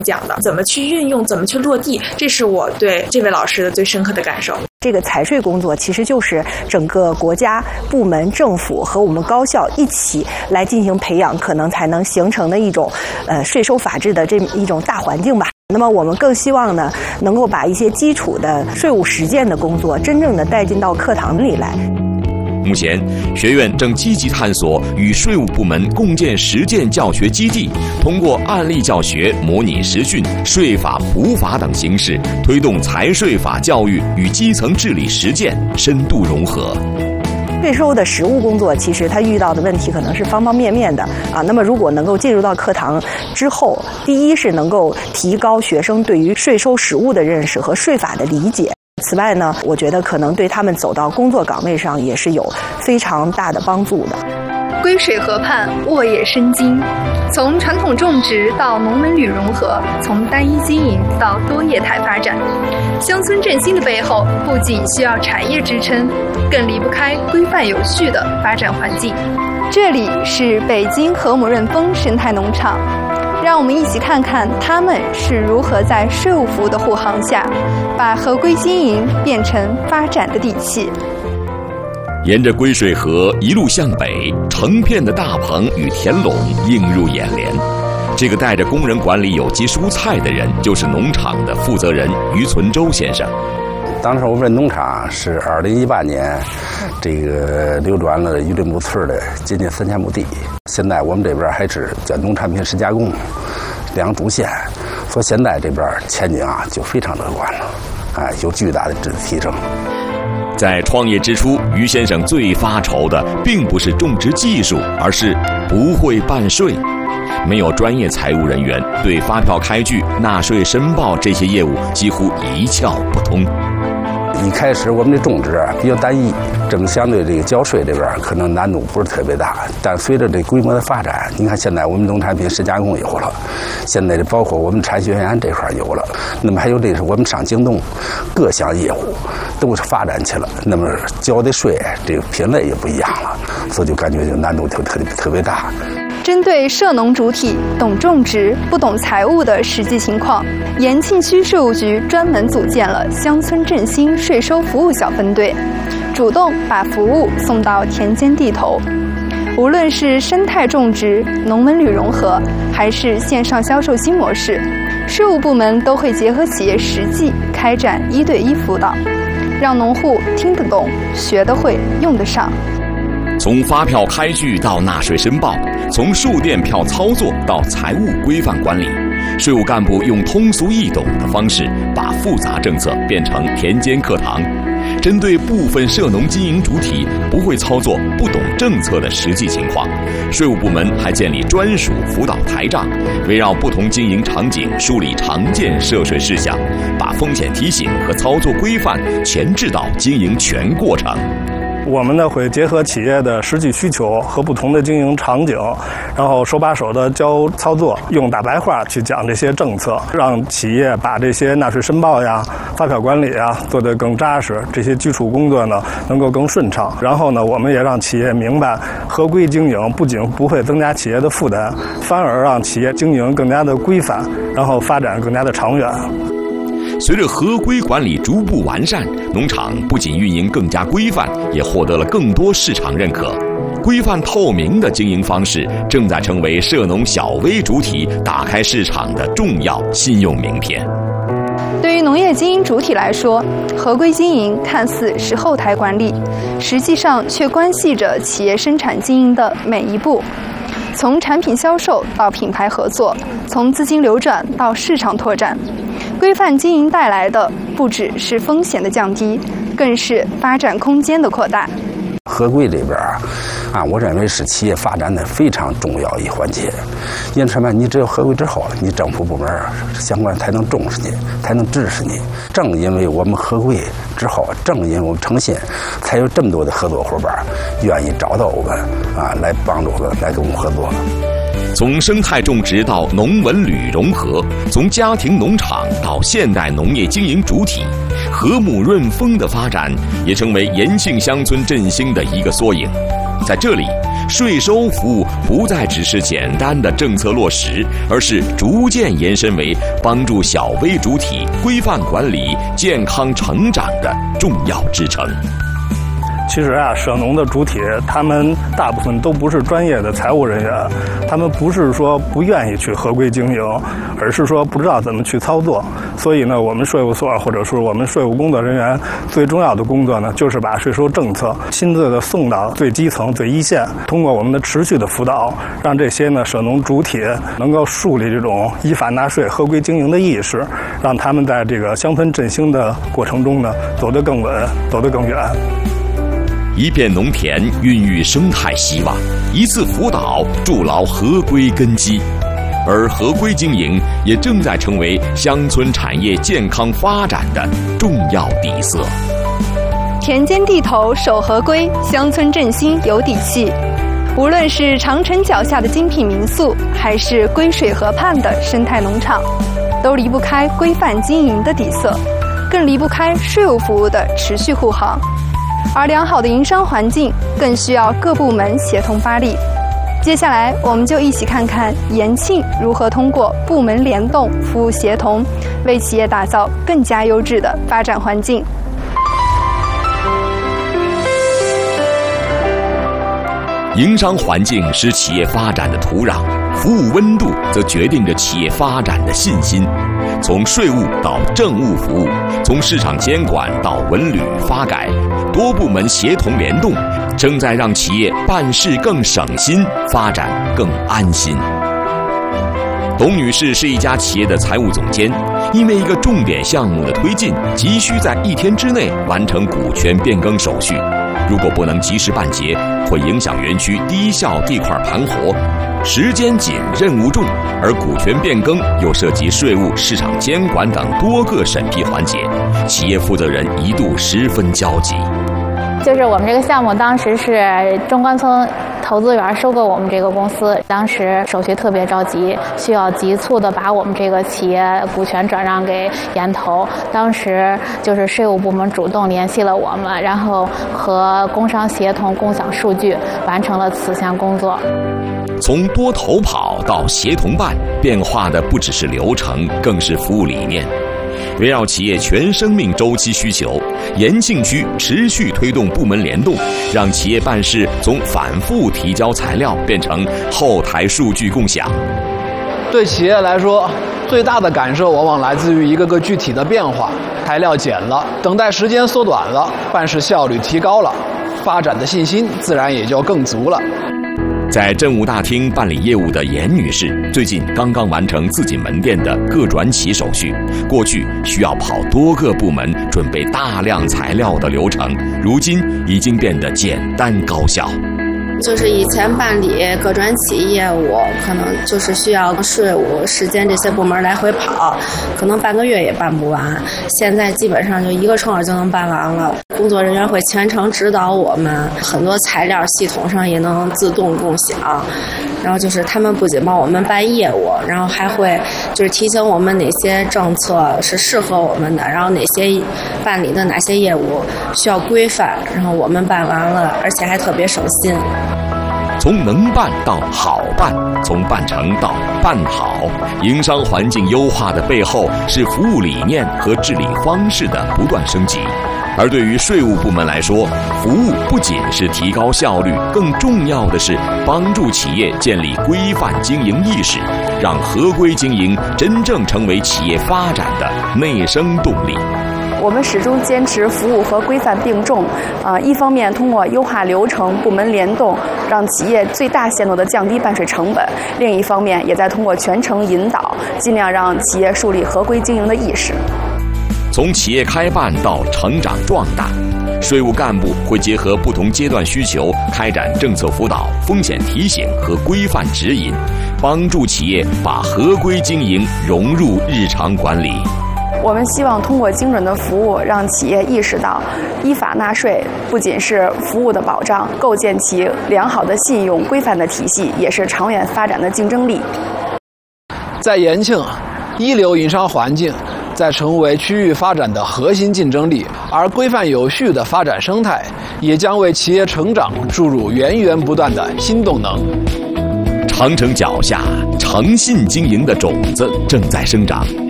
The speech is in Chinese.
讲的，怎么去运用，怎么去落地，这是我对这位老师的最深刻的感受。 这个财税工作其实就是整个国家部门政府和我们高校一起来进行培养，可能才能形成的一种税收法治的这一种大环境吧。那么我们更希望呢，能够把一些基础的税务实践的工作真正的带进到课堂里来。 目前，学院正积极探索与税务部门共建实践教学基地，通过案例教学、模拟实训、税法普法等形式，推动财税法教育与基层治理实践深度融合。 税收的实务工作，其实它遇到的问题可能是方方面面的啊。那么如果能够进入到课堂之后，第一是能够提高学生对于税收实务的认识和税法的理解。此外呢，我觉得可能对他们走到工作岗位上也是有非常大的帮助的。 归水河畔，沃野生津。从传统种植到农文旅融合，从单一经营到多业态发展，乡村振兴的背后不仅需要产业支撑，更离不开规范有序的发展环境。这里是北京和睦润丰生态农场，让我们一起看看他们是如何在税务服务的护航下，把合规经营变成发展的底气。 沿着归水河一路向北，成片的大棚与田垄映入眼帘。这个带着工人管理有机蔬菜的人，就是农场的负责人于存周先生。 当时我们农场是2018年，这个流转了榆林木村的接近3000亩地。现在我们这边还是叫农产品实加工2主线，所以现在这边前景啊就非常乐观了，有巨大的质的提升。 在创业之初，于先生最发愁的并不是种植技术，而是不会办税。没有专业财务人员，对发票开具、纳税申报这些业务几乎一窍不通。 一开始我们的种植比较单一，正相对这个交税这边可能难度不是特别大，但随着这规模的发展，你看现在我们农产品实加工有了，现在包括我们产学研这块有了，那么还有这是我们上京东，各项业务都是发展起来，那么交的税这个品类也不一样了，所以就感觉就难度特别大。 针对涉农主体懂种植不懂财务的实际情况，延庆区税务局专门组建了乡村振兴税收服务小分队，主动把服务送到田间地头。无论是生态种植、农文旅融合，还是线上销售新模式，税务部门都会结合企业实际开展1对1辅导，让农户听得懂、学得会、用得上。 从发票开具到纳税申报，从数店票操作到财务规范管理，税务干部用通俗易懂的方式，把复杂政策变成田间课堂。针对部分涉农经营主体不会操作、不懂政策的实际情况，税务部门还建立专属辅导台账，围绕不同经营场景梳理常见涉税事项，把风险提醒和操作规范前置到经营全过程。 我们呢会结合企业的实际需求和不同的经营场景，然后手把手的教操作，用大白话去讲这些政策，让企业把这些纳税申报呀、发票管理呀做得更扎实，这些基础工作呢能够更顺畅。然后呢，我们也让企业明白，合规经营不仅不会增加企业的负担，反而让企业经营更加的规范，然后发展更加的长远。 随着合规管理逐步完善，农场不仅运营更加规范，也获得了更多市场认可。规范透明的经营方式正在成为涉农小微主体打开市场的重要信用名片。 对于农业经营主体来说，合规经营看似是后台管理，实际上却关系着企业生产经营的每一步。从产品销售到品牌合作，从资金流转到市场拓展，规范经营带来的不只是风险的降低，更是发展空间的扩大。 合规这边我认为是企业发展的非常重要一环节。因为什么？你只有合规之后，你政府部门相关才能重视你，才能支持你。正因为我们合规之后，正因为我们诚信，才有这么多的合作伙伴愿意找到我们来帮助我们，来跟我们合作。 从生态种植到农文旅融合，从家庭农场到现代农业经营主体，和睦润丰的发展也成为延庆乡村振兴的一个缩影。在这里， 税收服务不再只是简单的政策落实，而是逐渐延伸为帮助小微主体规范管理、健康成长的重要支撑。 其实啊，涉农的主体他们大部分都不是专业的财务人员，他们不是说不愿意去合规经营，而是说不知道怎么去操作。所以呢，我们税务所或者说我们税务工作人员最重要的工作呢，就是把税收政策亲自的送到最基层、最一线，通过我们的持续的辅导，让这些呢涉农主体能够树立这种依法纳税、合规经营的意识，让他们在这个乡村振兴的过程中呢，走得更稳，走得更远。 一片农田孕育生态希望，一次辅导筑牢合规根基，而合规经营也正在成为乡村产业健康发展的重要底色。 田间地头守合规，乡村振兴有底气。无论是长城脚下的精品民宿，还是归水河畔的生态农场，都离不开规范经营的底色，更离不开税务服务的持续护航。而良好的营商环境更需要各部门协同发力。接下来，我们就一起看看延庆如何通过部门联动、服务协同，为企业打造更加优质的发展环境。 营商环境是企业发展的土壤，服务温度则决定着企业发展的信心。从税务到政务服务，从市场监管到文旅发改，多部门协同联动，正在让企业办事更省心，发展更安心。董女士是一家企业的财务总监，因为一个重点项目的推进，急需在1天之内完成股权变更手续。如果不能及时办结，会影响园区低效地块盘活。时间紧，任务重，而股权变更又涉及税务、市场监管等多个审批环节，企业负责人一度十分焦急。 就是我们这个项目当时是中关村投资园收购我们这个公司，当时手续特别着急，需要急促的把我们这个企业股权转让给研投。当时就是税务部门主动联系了我们，然后和工商协同共享数据，完成了此项工作。 从多头跑到协同办，变化的不只是流程，更是服务理念。围绕企业全生命周期需求，延庆区持续推动部门联动，让企业办事从反复提交材料变成后台数据共享。 对企业来说，最大的感受往往来自于一个个具体的变化，材料减了，等待时间缩短了，办事效率提高了，发展的信心自然也就更足了。 在政务大厅办理业务的严女士，最近刚刚完成自己门店的各转企手续。过去需要跑多个部门准备大量材料的流程，如今已经变得简单高效。 就是以前办理各转企业务，可能就是需要税务、时间这些部门来回跑，可能半个月也办不完。现在基本上就1个窗就能办完了。工作人员会全程指导我们，很多材料系统上也能自动共享。然后就是他们不仅帮我们办业务，然后还会就是提醒我们哪些政策是适合我们的，然后哪些办理的哪些业务需要规范，然后我们办完了，而且还特别省心。 从能办到好办，从办成到办好，营商环境优化的背后是服务理念和治理方式的不断升级。而对于税务部门来说，服务不仅是提高效率，更重要的是帮助企业建立规范经营意识，让合规经营真正成为企业发展的内生动力。 我们始终坚持服务和规范并重，一方面通过优化流程、部门联动，让企业最大限度地降低办税成本；另一方面，也在通过全程引导，尽量让企业树立合规经营的意识。 从企业开办到成长壮大，税务干部会结合不同阶段需求，开展政策辅导、风险提醒和规范指引，帮助企业把合规经营融入日常管理。 我们希望通过精准的服务，让企业意识到依法纳税不仅是服务的保障，构建起良好的信用规范的体系，也是长远发展的竞争力。 在延庆，一流营商环境在成为区域发展的核心竞争力，而规范有序的发展生态也将为企业成长注入源源不断的新动能。 长城脚下，诚信经营的种子正在生长。